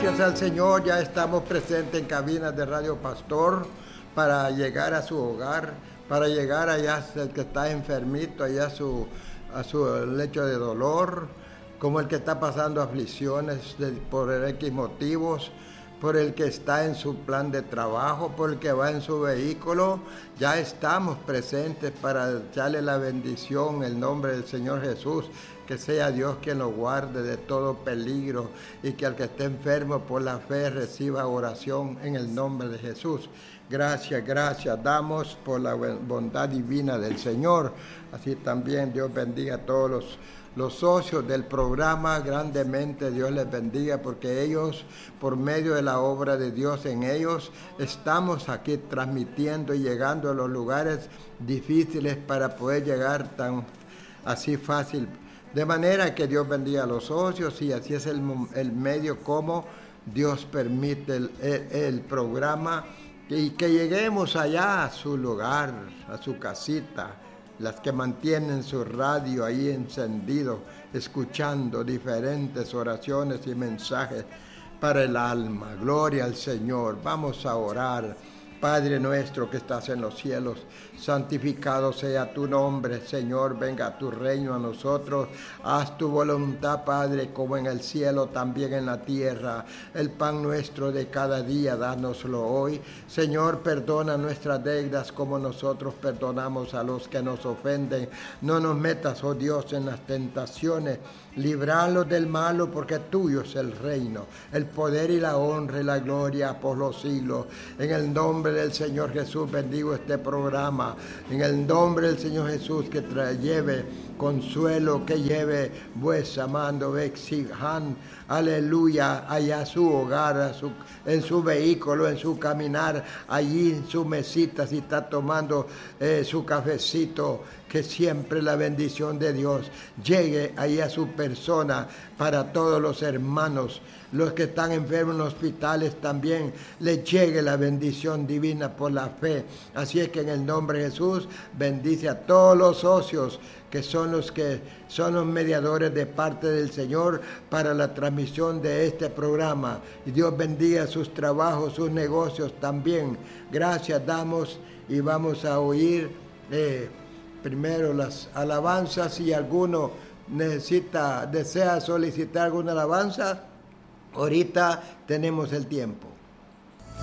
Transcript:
Gracias al Señor, ya estamos presentes en cabinas de Radio Pastor para llegar a su hogar, para llegar allá el que está enfermito, allá a su lecho de dolor, como el que está pasando aflicciones por X motivos, por el que está en su plan de trabajo, por el que va en su vehículo. Ya estamos presentes para echarle la bendición en el nombre del Señor Jesús. Que sea Dios quien lo guarde de todo peligro y que al que esté enfermo por la fe reciba oración en el nombre de Jesús. Gracias damos por la bondad divina del Señor. Así también Dios bendiga a todos los socios del programa, grandemente Dios les bendiga, porque ellos, por medio de la obra de Dios en ellos, estamos aquí transmitiendo y llegando a los lugares difíciles para poder llegar tan así fácil. De manera que Dios bendiga a los socios y así es el medio como Dios permite el programa y que lleguemos allá a su lugar, a su casita, las que mantienen su radio ahí encendido, escuchando diferentes oraciones y mensajes para el alma. Gloria al Señor. Vamos a orar. Padre nuestro que estás en los cielos, santificado sea tu nombre, Señor, venga tu reino a nosotros, haz tu voluntad, Padre, como en el cielo, también en la tierra. El pan nuestro de cada día, dánoslo hoy. Señor, perdona nuestras deudas como nosotros perdonamos a los que nos ofenden. No nos metas, oh Dios, en las tentaciones. Líbralos del malo, porque tuyo es el reino, el poder y la honra y la gloria por los siglos. En el nombre del Señor Jesús bendigo este programa. En el nombre del Señor Jesús, que lleve consuelo, que lleve vuesa mando vexijan, aleluya, allá a su hogar, en su vehículo, en su caminar, allí en su mesita, si está tomando su cafecito, que siempre la bendición de Dios llegue ahí a su persona para todos los hermanos, los que están enfermos en hospitales también, les llegue la bendición divina por la fe. Así es que en el nombre de Jesús, bendice a todos los socios que son los mediadores de parte del Señor para la transmisión de este programa. Y Dios bendiga sus trabajos, sus negocios también. Gracias damos y vamos a oír primero las alabanzas. Si alguno desea solicitar alguna alabanza, ahorita tenemos el tiempo.